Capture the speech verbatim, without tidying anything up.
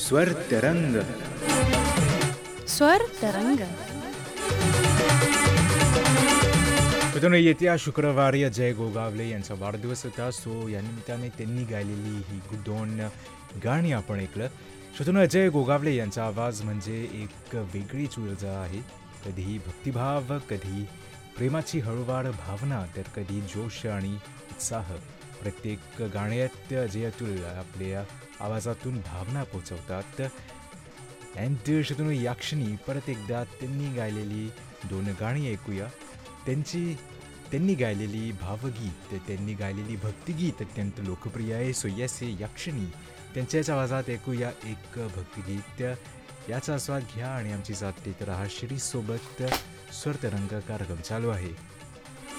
स्वर तरंग. स्वर तरंग. मित्रांनो, येत्या शुक्रवारी अजय गोगावले यांचा वाढदिवस होता. सो या निमित्ताने त्यांनी गायलेली ही दोन गाणी आपण ऐकलं. श्रोत्यांनो, अजय गोगावले यांचा आवाज म्हणजे एक वेगळीच ऊर्जा आहे. कधी भक्तिभाव, कधी प्रेमाची हळूवार भावना, तर कधी जोश आणि उत्साह. प्रत्येक गाण्यात अजय अतुल आपल्या आवाजातून भावना पोचवतात. अँड श्रोत्यांनो, या क्षणी परत एकदा त्यांनी गायलेली दोन गाणी ऐकूया. त्यांची त्यांनी गायलेली भावगीत, त्यांनी गायलेली भक्तिगीत अत्यंत लोकप्रिय आहे. सो येस, या क्षणी त्यांच्याच आवाजात ऐकूया एक भक्तिगीत. याचा आस्वाद घ्या आणि आमची साथ देत राहा. श्रीसोबत स्वरतरंग कार्यक्रम चालू आहे.